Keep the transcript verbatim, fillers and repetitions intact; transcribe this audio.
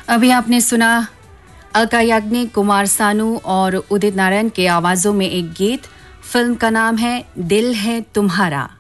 अभी आपने सुना अलका याग्निक, कुमार सानू और उदित नारायण के आवाजों में एक गीत। फिल्म का नाम है दिल है तुम्हारा।